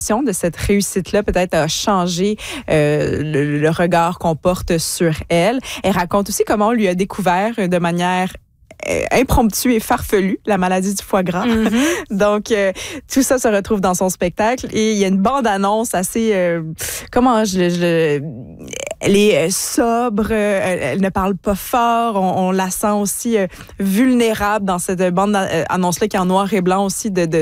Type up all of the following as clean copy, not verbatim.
de cette réussite-là peut-être a changé le regard qu'on porte sur elle. Elle raconte aussi comment on lui a découvert de manière impromptue et farfelue la maladie du foie gras. Mm-hmm. Donc, tout ça se retrouve dans son spectacle et il y a une bande-annonce assez... elle est sobre, elle ne parle pas fort, on la sent aussi vulnérable dans cette bande-annonce-là qui est en noir et blanc aussi de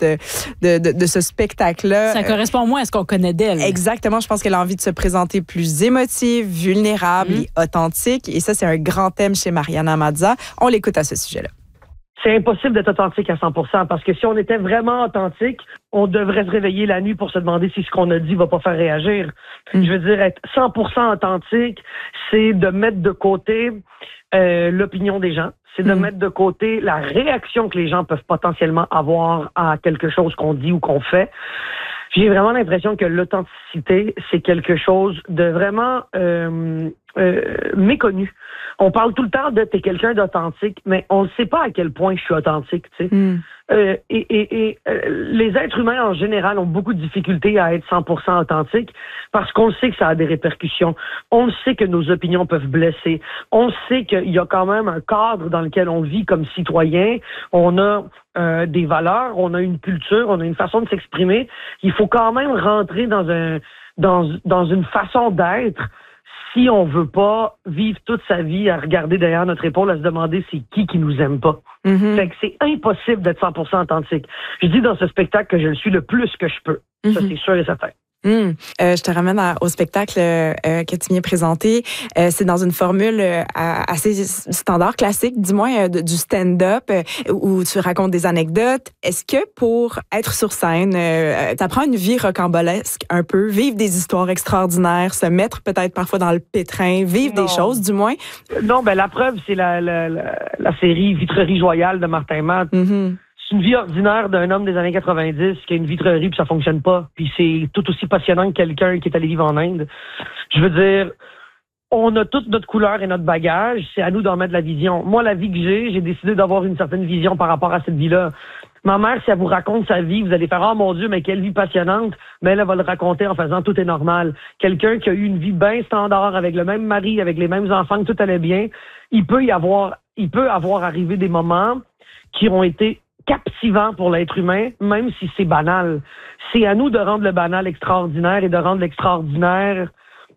ce spectacle-là. Ça correspond moins à ce qu'on connaît d'elle. Exactement, je pense qu'elle a envie de se présenter plus émotive, vulnérable et authentique et ça, c'est un grand thème chez Mariana Mazza. On l'écoute à ce sujet-là. C'est impossible d'être authentique à 100% parce que si on était vraiment authentique, on devrait se réveiller la nuit pour se demander si ce qu'on a dit va pas faire réagir. Je veux dire, être 100% authentique, c'est de mettre de côté l'opinion des gens. C'est de mettre de côté la réaction que les gens peuvent potentiellement avoir à quelque chose qu'on dit ou qu'on fait. J'ai vraiment l'impression que l'authenticité, c'est quelque chose de vraiment méconnu. On parle tout le temps de t'es quelqu'un d'authentique, mais on ne sait pas à quel point je suis authentique, tu sais. Les êtres humains en général ont beaucoup de difficultés à être 100% authentiques parce qu'on sait que ça a des répercussions. On sait que nos opinions peuvent blesser. On sait qu'il y a quand même un cadre dans lequel on vit comme citoyen. On a des valeurs, on a une culture, on a une façon de s'exprimer. Il faut quand même rentrer dans une façon d'être si on veut pas vivre toute sa vie à regarder derrière notre épaule, à se demander c'est qui nous aime pas. Mm-hmm. Fait que c'est impossible d'être 100% authentique. Je dis dans ce spectacle que je le suis le plus que je peux. Mm-hmm. Ça, c'est sûr et certain. Je te ramène au spectacle que tu viens présenter. C'est dans une formule assez standard, classique, dis-moi, du stand-up où tu racontes des anecdotes. Est-ce que pour être sur scène, t'apprends une vie rocambolesque un peu, vivre des histoires extraordinaires, se mettre peut-être parfois dans le pétrin, vivre des choses, du moins? Non, la preuve, c'est la série Vitrerie Joyale de Martin Matt. Mm-hmm. C'est une vie ordinaire d'un homme des années 90 qui a une vitrerie puis ça fonctionne pas. Puis c'est tout aussi passionnant que quelqu'un qui est allé vivre en Inde. Je veux dire, on a toute notre couleur et notre bagage. C'est à nous d'en mettre la vision. Moi, la vie que j'ai décidé d'avoir une certaine vision par rapport à cette vie-là. Ma mère, si elle vous raconte sa vie, vous allez faire « Oh mon Dieu, mais quelle vie passionnante », mais elle va le raconter en faisant « Tout est normal ». Quelqu'un qui a eu une vie bien standard, avec le même mari, avec les mêmes enfants, que tout allait bien, il peut avoir arrivé des moments qui ont été captivant pour l'être humain, même si c'est banal. C'est à nous de rendre le banal extraordinaire et de rendre l'extraordinaire,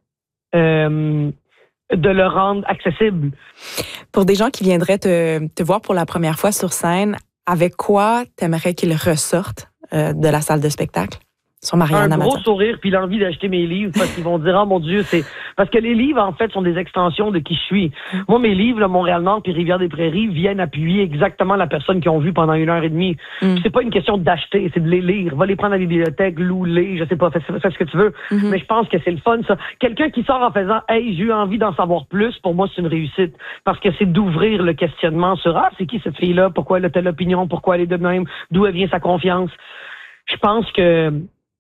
de le rendre accessible. Pour des gens qui viendraient te voir pour la première fois sur scène, avec quoi t'aimerais qu'ils ressortent de la salle de spectacle? Sur Mariana un gros Mazza. Sourire puis l'envie d'acheter mes livres parce qu'ils vont dire « Oh mon Dieu, c'est... » Parce que les livres, en fait, sont des extensions de qui je suis. Moi, mes livres, Montréal-Nord puis Rivière-des-Prairies, viennent appuyer exactement la personne qu'ils ont vue pendant 1h30. C'est pas une question d'acheter, c'est de les lire. Va les prendre à la bibliothèque, loue-les, je sais pas, fais ce que tu veux. Mais je pense que c'est le fun, ça. Quelqu'un qui sort en faisant « Hey, j'ai eu envie d'en savoir plus », pour moi, c'est une réussite. Parce que c'est d'ouvrir le questionnement sur « Ah, c'est qui cette fille-là? Pourquoi elle a telle opinion? Pourquoi elle est de même? D'où elle vient sa confiance? » Je pense que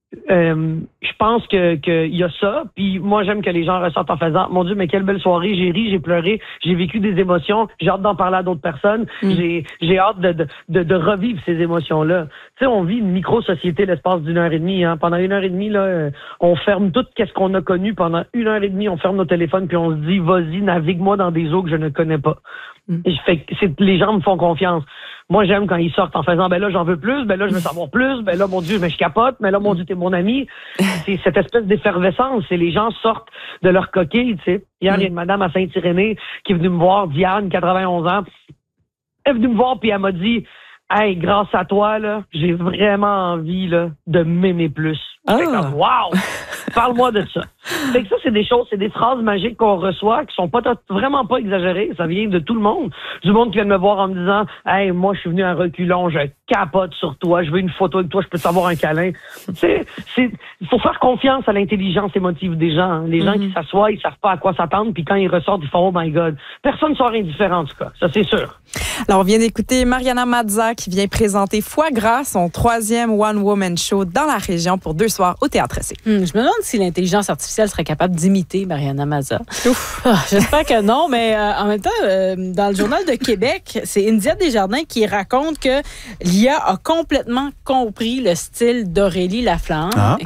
il y a ça, puis moi j'aime que les gens ressortent en faisant mon Dieu, mais quelle belle soirée, j'ai ri, j'ai pleuré, j'ai vécu des émotions, j'ai hâte d'en parler à d'autres personnes, j'ai hâte de revivre ces émotions-là. Tu sais, on vit une micro-société l'espace d'1h30, hein. Pendant 1h30, là, on ferme tout ce qu'on a connu pendant 1h30, on ferme nos téléphones puis on se dit vas-y, navigue-moi dans des eaux que je ne connais pas. Et les gens me font confiance. Moi, j'aime quand ils sortent en faisant, ben là, j'en veux plus, ben là, je veux savoir plus, ben là, mon Dieu, mais je capote, mais là, mon Dieu, t'es mon ami. C'est cette espèce d'effervescence. Et les gens sortent de leur coquille, tu sais. Hier, il y a une madame à Saint-Irénée qui est venue me voir, Diane, 91 ans. Elle est venue me voir, puis elle m'a dit, hey, grâce à toi, là, j'ai vraiment envie, là, de m'aimer plus. Fait comme, wow! Parle-moi de ça. Fait que ça, c'est des choses, c'est des phrases magiques qu'on reçoit qui sont vraiment pas exagérées. Ça vient de tout le monde. Du monde qui vient de me voir en me disant, hey, moi, je suis venu à reculons, je capote sur toi, je veux une photo avec toi, je peux t'avoir un câlin. Il faut faire confiance à l'intelligence émotive des gens. Hein. Les gens qui s'assoient, ils savent pas à quoi s'attendre, puis quand ils ressortent, ils font, oh my God. Personne ne sera indifférent, en tout cas. Ça, c'est sûr. Alors, on vient d'écouter Mariana Mazza qui vient présenter Foie gras, son 3e One-Woman Show dans la région pour 2 soirs au Théâtre C. Je me demande si l'intelligence artificielle serait capable d'imiter Mariana Mazza. J'espère que non, mais en même temps, dans le Journal de Québec, c'est India Desjardins qui raconte que l'IA a complètement compris le style d'Aurélie Laflamme.